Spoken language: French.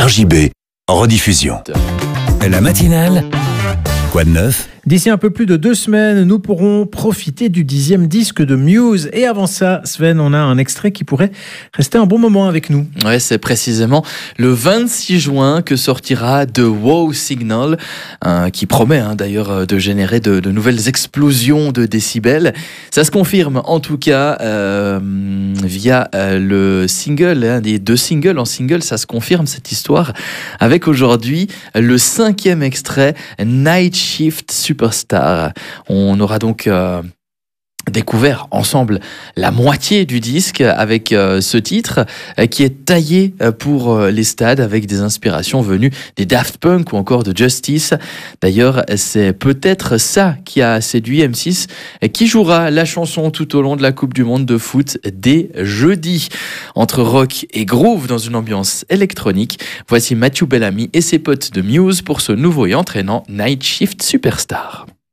RJB, en rediffusion. La matinale, quoi de neuf ? D'ici un peu plus de 2 semaines, nous pourrons profiter du 10e disque de Muse. Et avant ça, Sven, on a un extrait qui pourrait rester un bon moment avec nous. Ouais, c'est précisément le 26 juin que sortira The Wow Signal, qui promet d'ailleurs de générer de nouvelles explosions de décibels. Ça se confirme en tout cas via le single, des 2 singles en single, ça se confirme cette histoire, avec aujourd'hui le 5e extrait, Night Shift Superstar. On aura donc découvert ensemble la moitié du disque avec ce titre qui est taillé pour les stades avec des inspirations venues des Daft Punk ou encore de Justice. D'ailleurs, c'est peut-être ça qui a séduit M6 qui jouera la chanson tout au long de la Coupe du Monde de foot dès jeudi. Entre rock et groove dans une ambiance électronique, voici Matthew Bellamy et ses potes de Muse pour ce nouveau et entraînant Night Shift Superstar.